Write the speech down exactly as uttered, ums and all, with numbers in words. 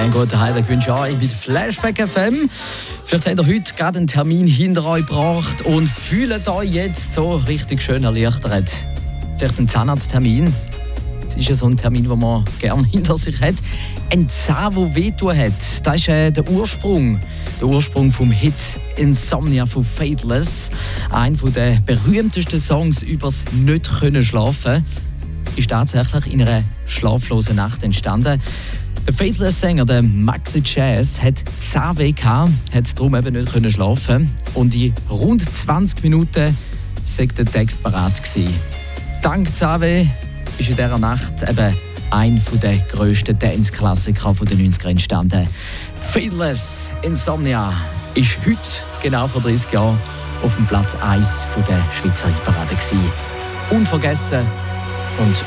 Schönen guten Heimweg wünsche ich euch bei Flashback F M. Vielleicht habt ihr heute gerade einen Termin hinter euch gebracht und fühlt euch jetzt so richtig schön erleichtert. Vielleicht einen Zahnarzttermin. Das ist ja so ein Termin, den man gerne hinter sich hat. Ein Zahn, der wehtun hat, das ist äh, der Ursprung. Der Ursprung vom Hit «Insomnia» von Faithless. Einer der berühmtesten Songs übers nicht können schlafen, ist tatsächlich in einer schlaflosen Nacht entstanden. Der Faithless-Sänger, der Maxi Jazz, hat Zahnweh gehabt, hat darum eben nicht können schlafen. Und in rund zwanzig Minuten war der Text parat gewesen. Dank Zahnweh ist in dieser Nacht eben ein der grössten Dance-Klassiker der neunziger entstanden. Faithless «Insomnia» ist heute, genau vor dreißig Jahren, auf dem Platz eins der Schweizer Hitparade gewesen. Unvergessen und